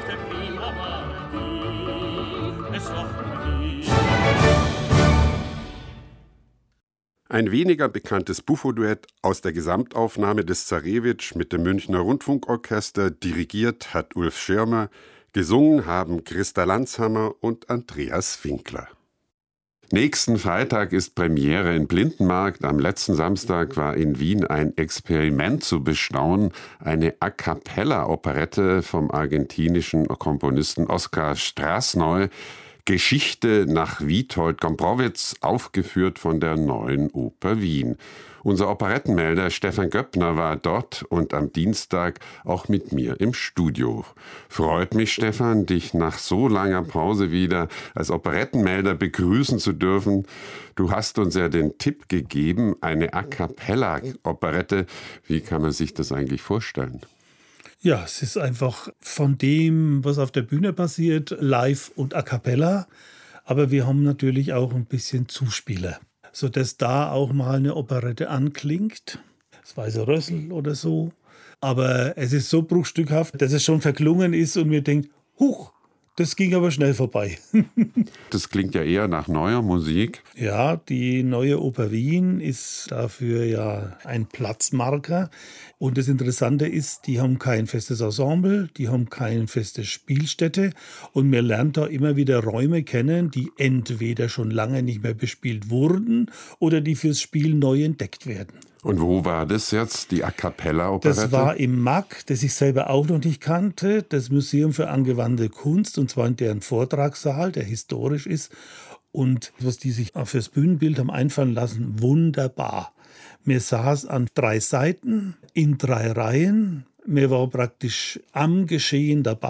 Ein weniger bekanntes Buffo-Duett aus der Gesamtaufnahme des Zarewitsch mit dem Münchner Rundfunkorchester, dirigiert hat Ulf Schirmer, gesungen haben Christa Landshammer und Andreas Winkler. Nächsten Freitag ist Premiere in Blindenmarkt. Am letzten Samstag war in Wien ein Experiment zu bestaunen, eine A-cappella-Operette vom argentinischen Komponisten Oskar Straßnoy, Geschichte nach Witold Gombrowicz, aufgeführt von der Neuen Oper Wien. Unser Operettenmelder Stefan Göppner war dort und am Dienstag auch mit mir im Studio. Freut mich, Stefan, dich nach so langer Pause wieder als Operettenmelder begrüßen zu dürfen. Du hast uns ja den Tipp gegeben, eine A-cappella-Operette. Wie kann man sich das eigentlich vorstellen? Ja, es ist einfach von dem, was auf der Bühne passiert, live und a cappella. Aber wir haben natürlich auch ein bisschen Zuspieler, sodass da auch mal eine Operette anklingt. Das Weiße Rössel oder so. Aber es ist so bruchstückhaft, dass es schon verklungen ist und wir denken, huch, das ging aber schnell vorbei. Das klingt ja eher nach neuer Musik. Ja, die Neue Oper Wien ist dafür ja ein Platzmarker. Und das Interessante ist, die haben kein festes Ensemble, die haben keine feste Spielstätte. Und man lernt da immer wieder Räume kennen, die entweder schon lange nicht mehr bespielt wurden oder die fürs Spiel neu entdeckt werden. Und wo war das jetzt, die A-cappella-Operette? Das war im MAK, das ich selber auch noch nicht kannte, das Museum für angewandte Kunst, und zwar in deren Vortragssaal, der historisch ist. Und was die sich fürs Bühnenbild haben einfallen lassen, wunderbar. Mir saß an 3 Seiten, in 3 Reihen. Mir war praktisch am Geschehen dabei.